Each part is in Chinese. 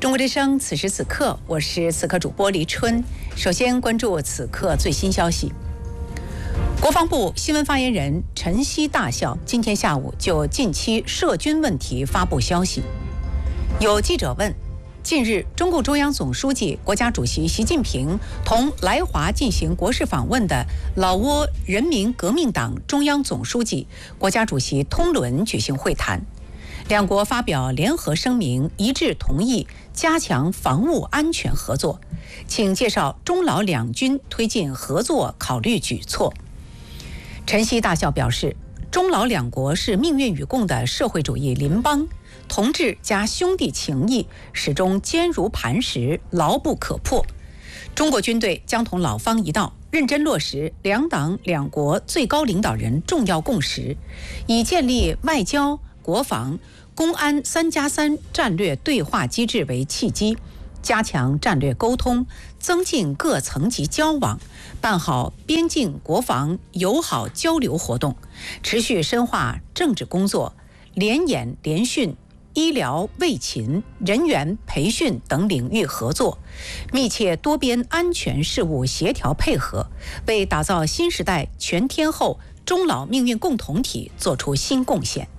中国之声，此时此刻，我是此刻主播黎春。首先关注此刻最新消息。国防部新闻发言人陈希大校今天下午就近期涉军问题发布消息。有记者问，近日中共中央总书记、国家主席习近平同来华进行国事访问的老挝人民革命党中央总书记、国家主席通伦举行会谈。两国发表联合声明，一致同意加强防务安全合作，请介绍中老两军推进合作考虑举措。陈希大校表示，中老两国是命运与共的社会主义邻邦，同志加兄弟情谊始终坚如磐石，牢不可破。中国军队将同老方一道，认真落实两党两国最高领导人重要共识，以建立外交、国防、公安3+3战略对话机制为契机，加强战略沟通，增进各层级交往，办好边境国防友好交流活动，持续深化政治工作，联演联训、医疗卫勤、人员培训等领域合作，密切多边安全事务协调配合，为打造新时代全天候中老命运共同体做出新贡献。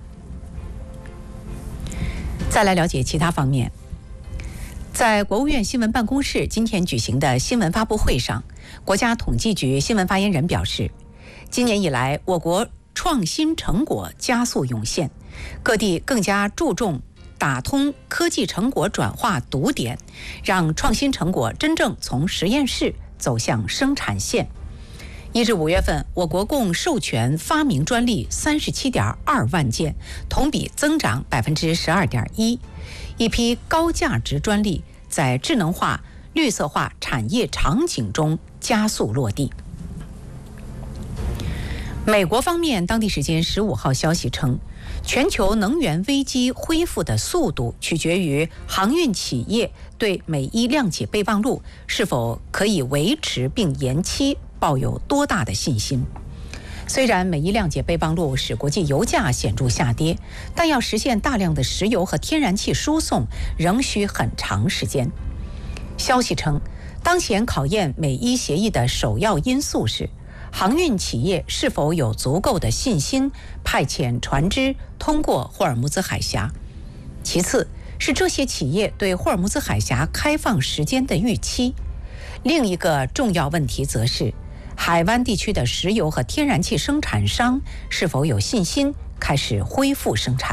再来了解其他方面。在国务院新闻办公室今天举行的新闻发布会上，国家统计局新闻发言人表示，今年以来，我国创新成果加速涌现，各地更加注重打通科技成果转化堵点，让创新成果真正从实验室走向生产线。1至5月份，我国共授权发明专利37.2万件，同比增长12.1%。一批高价值专利在智能化、绿色化产业场景中加速落地。美国方面当地时间15号消息称，全球能源危机恢复的速度取决于航运企业对美伊谅解备忘录是否可以维持并延期抱有多大的信心。虽然美伊谅解备忘录使国际油价显著下跌，但要实现大量的石油和天然气输送仍需很长时间。消息称，当前考验美伊协议的首要因素是航运企业是否有足够的信心派遣船只通过霍尔木兹海峡，其次是这些企业对霍尔木兹海峡开放时间的预期。另一个重要问题则是海湾地区的石油和天然气生产商是否有信心开始恢复生产。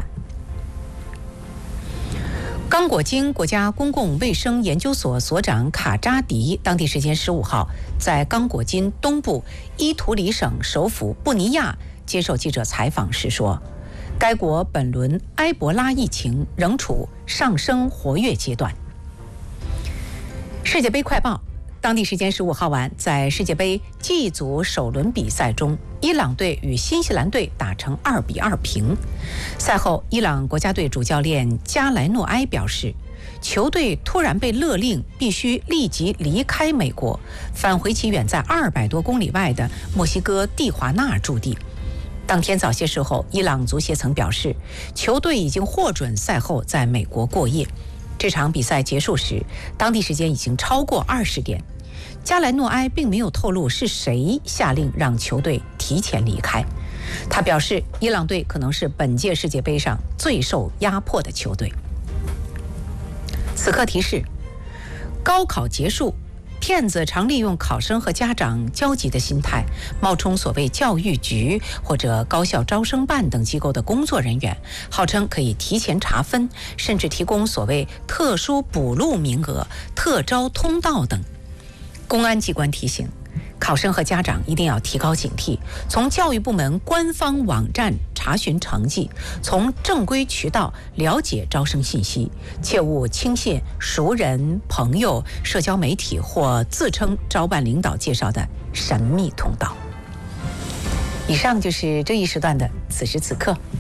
刚果金国家公共卫生研究所所长卡扎迪当地时间15号在刚果金东部伊图里省首府布尼亚接受记者采访时说，该国本轮埃博拉疫情仍处上升活跃阶段。世界杯快报，当地时间15号晚，在世界杯 G 组首轮比赛中，伊朗队与新西兰队打成2-2平。赛后，伊朗国家队主教练加莱诺埃表示，球队突然被勒令必须立即离开美国，返回其远在200多公里外的墨西哥蒂华纳驻地。当天早些时候，伊朗足协曾表示，球队已经获准赛后在美国过夜。这场比赛结束时，当地时间已经超过20点。加莱诺埃并没有透露是谁下令让球队提前离开。他表示，伊朗队可能是本届世界杯上最受压迫的球队。此刻提示：高考结束，骗子常利用考生和家长焦急的心态，冒充所谓教育局或者高校招生办等机构的工作人员，号称可以提前查分，甚至提供所谓特殊补录名额、特招通道等。公安机关提醒，考生和家长一定要提高警惕，从教育部门官方网站查询成绩，从正规渠道了解招生信息，切勿轻信熟人、朋友、社交媒体或自称招办领导介绍的神秘通道。以上就是这一时段的此时此刻。